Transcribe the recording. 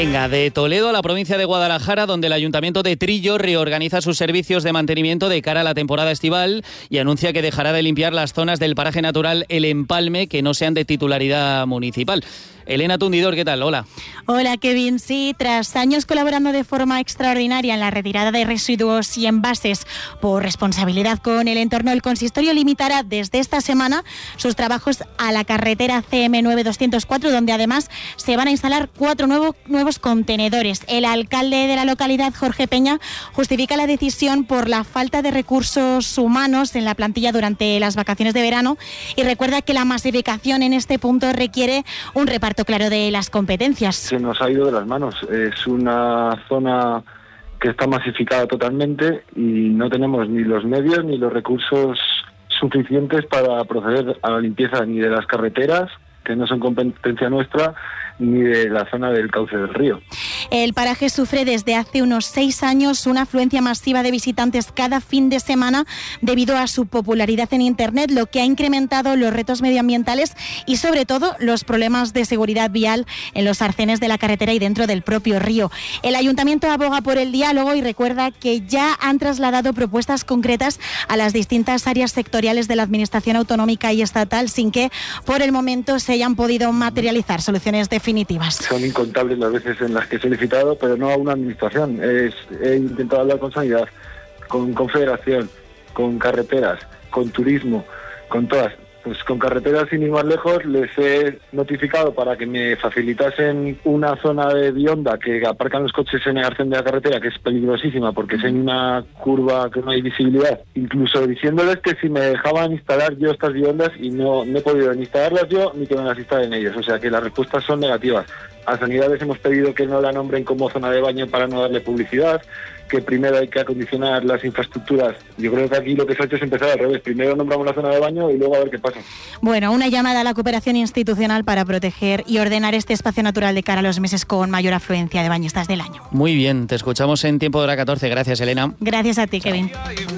Venga, de Toledo a la provincia de Guadalajara, donde el Ayuntamiento de Trillo reorganiza sus servicios de mantenimiento de cara a la temporada estival y anuncia que dejará de limpiar las zonas del paraje natural El Empalme que no sean de titularidad municipal. Elena Tundidor, ¿qué tal? Hola. Hola, Kevin. Sí, tras años colaborando de forma extraordinaria en la retirada de residuos y envases por responsabilidad con el entorno, el consistorio limitará desde esta semana sus trabajos a la carretera CM9204, donde además se van a instalar 4 nuevos contenedores. El alcalde de la localidad, Jorge Peña, justifica la decisión por la falta de recursos humanos en la plantilla durante las vacaciones de verano y recuerda que la masificación en este punto requiere un reparto claro de las competencias. Se nos ha ido de las manos. Es una zona que está masificada totalmente y no tenemos ni los medios ni los recursos suficientes para proceder a la limpieza ni de las carreteras, que no son competencia nuestra, ni de la zona del cauce del río. El paraje sufre desde hace unos 6 años una afluencia masiva de visitantes cada fin de semana debido a su popularidad en Internet, lo que ha incrementado los retos medioambientales y sobre todo los problemas de seguridad vial en los arcenes de la carretera y dentro del propio río. El Ayuntamiento aboga por el diálogo y recuerda que ya han trasladado propuestas concretas a las distintas áreas sectoriales de la Administración autonómica y estatal sin que por el momento se hayan podido materializar soluciones definitivas. Son incontables las veces en las que he solicitado, pero no a una administración. He intentado hablar con Sanidad, con Confederación, con carreteras, con turismo, con todas. Pues con carreteras, sin ir más lejos, les he notificado para que me facilitasen una zona de bionda que aparcan los coches en el arcén de la carretera, que es peligrosísima porque es en una curva que no hay visibilidad. Incluso diciéndoles que si me dejaban instalar yo estas biondas y no he podido ni instalarlas yo ni que me las instalen ellos. O sea que las respuestas son negativas. A Sanidad les hemos pedido que no la nombren como zona de baño para no darle publicidad, que primero hay que acondicionar las infraestructuras. Yo creo que aquí lo que se ha hecho es empezar al revés. Primero nombramos la zona de baño y luego a ver qué pasa. Bueno, una llamada a la cooperación institucional para proteger y ordenar este espacio natural de cara a los meses con mayor afluencia de bañistas del año. Muy bien, te escuchamos en Tiempo de Hora 14. Gracias, Elena. Gracias a ti, Kevin.